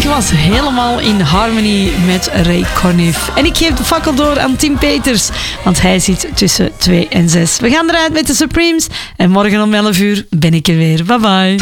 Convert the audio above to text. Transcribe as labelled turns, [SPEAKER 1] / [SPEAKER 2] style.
[SPEAKER 1] was helemaal in harmony met Ray Conniff. En ik geef de fakkel door aan Tim Peters, want hij zit tussen 2 en 6. We gaan eruit met de Supremes en morgen om 11 uur ben ik er weer. Bye bye.